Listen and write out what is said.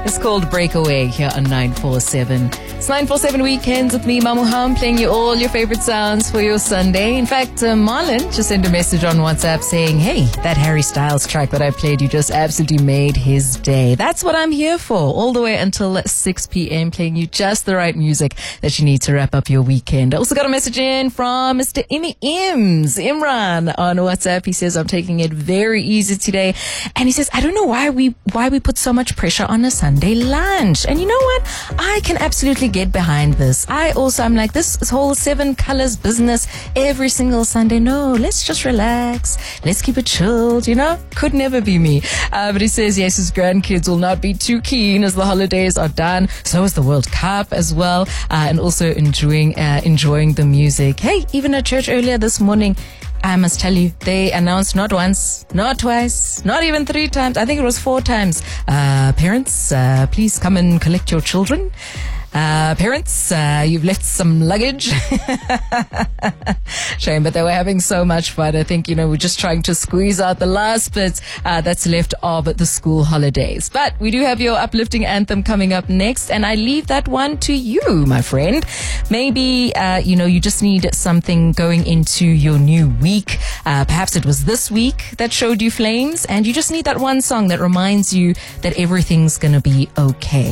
It's called Breakaway here on 947. It's 947 Weekends with me, Mamu Ham, playing you all your favorite sounds for your Sunday. In fact, Marlon just sent a message on WhatsApp saying, hey, that Harry Styles track that I played, you just absolutely made his day. That's what I'm here for, all the way until 6 p.m., playing you just the right music that you need to wrap up your weekend. I also got a message in from Mr. Imran on WhatsApp. He says, I'm taking it very easy today. And he says, I don't know why we put so much pressure on a Sunday lunch. And you know what? I can absolutely get behind this. I'm like, this whole 7 colors business every single Sunday. No, let's just relax. Let's keep it chilled, Could never be me. But he says, yes, his grandkids will not be too keen as the holidays are done. So is the World Cup as well. And also enjoying the music. Hey, even at church earlier this morning, I must tell you, they announced not once, not twice, not even 3 times. I think it was 4 times. Parents, please come and collect your children. Parents, you've left some luggage. Shame, but they were having so much fun. I think, we're just trying to squeeze out the last bit that's left of the school holidays. But we do have your uplifting anthem coming up next, and I leave that one to you, my friend. Maybe, you just need something going into your new week. Perhaps it was this week that showed you flames, and you just need that one song that reminds you that everything's gonna be okay.